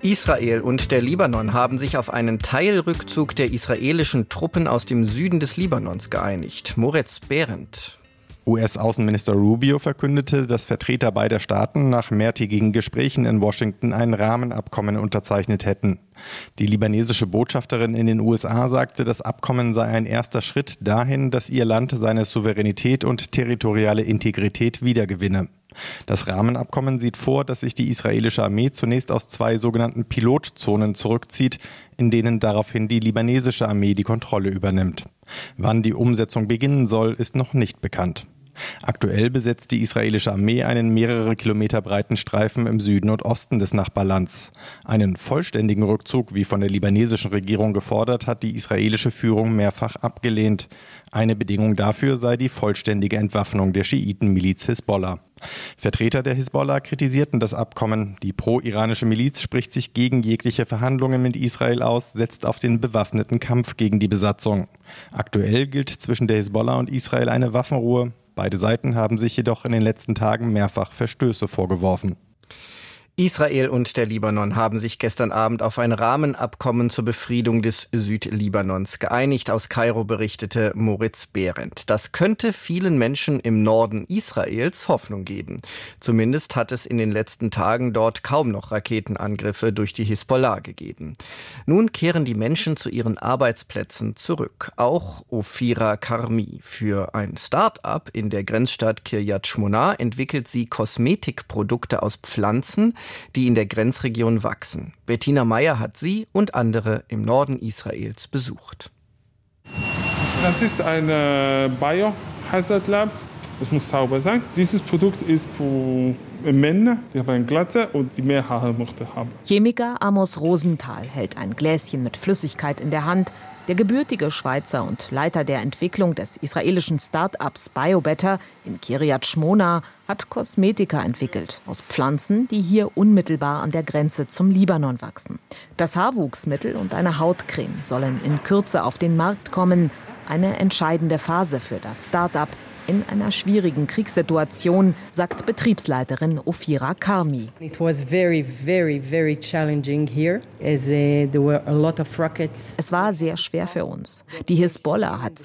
Israel und der Libanon haben sich auf einen Teilrückzug der israelischen Truppen aus dem Süden des Libanons geeinigt. Moritz Behrendt. US-Außenminister Rubio verkündete, dass Vertreter beider Staaten nach mehrtägigen Gesprächen in Washington ein Rahmenabkommen unterzeichnet hätten. Die libanesische Botschafterin in den USA sagte, das Abkommen sei ein erster Schritt dahin, dass ihr Land seine Souveränität und territoriale Integrität wiedergewinne. Das Rahmenabkommen sieht vor, dass sich die israelische Armee zunächst aus 2 sogenannten Pilotzonen zurückzieht, in denen daraufhin die libanesische Armee die Kontrolle übernimmt. Wann die Umsetzung beginnen soll, ist noch nicht bekannt. Aktuell besetzt die israelische Armee einen mehrere Kilometer breiten Streifen im Süden und Osten des Nachbarlands. Einen vollständigen Rückzug, wie von der libanesischen Regierung gefordert, hat die israelische Führung mehrfach abgelehnt. Eine Bedingung dafür sei die vollständige Entwaffnung der Schiitenmiliz Hisbollah. Vertreter der Hisbollah kritisierten das Abkommen. Die pro-iranische Miliz spricht sich gegen jegliche Verhandlungen mit Israel aus, setzt auf den bewaffneten Kampf gegen die Besatzung. Aktuell gilt zwischen der Hisbollah und Israel eine Waffenruhe. Beide Seiten haben sich jedoch in den letzten Tagen mehrfach Verstöße vorgeworfen. Israel und der Libanon haben sich gestern Abend auf ein Rahmenabkommen zur Befriedung des Südlibanons geeinigt. Aus Kairo berichtete Moritz Behrendt. Das könnte vielen Menschen im Norden Israels Hoffnung geben. Zumindest hat es in den letzten Tagen dort kaum noch Raketenangriffe durch die Hisbollah gegeben. Nun kehren die Menschen zu ihren Arbeitsplätzen zurück. Auch Ofira Karmi. Für ein Start-up in der Grenzstadt Kiryat Shmona entwickelt sie Kosmetikprodukte aus Pflanzen, die in der Grenzregion wachsen. Bettina Meyer hat sie und andere im Norden Israels besucht. Das ist ein Biohazard Lab. Es muss sauber sein. Dieses Produkt ist für Männer, die haben eine Glatze und die mehr Haare möchten haben. Chemiker Amos Rosenthal hält ein Gläschen mit Flüssigkeit in der Hand. Der gebürtige Schweizer und Leiter der Entwicklung des israelischen Start-ups BioBetter in Kiryat Shmona hat Kosmetika entwickelt aus Pflanzen, die hier unmittelbar an der Grenze zum Libanon wachsen. Das Haarwuchsmittel und eine Hautcreme sollen in Kürze auf den Markt kommen. Eine entscheidende Phase für das Start-up in einer schwierigen Kriegssituation, sagt Betriebsleiterin Ofira Karmi. It was very, very, very challenging here, as there were a lot of rockets. Es war sehr schwer für uns. Die Hisbollah hat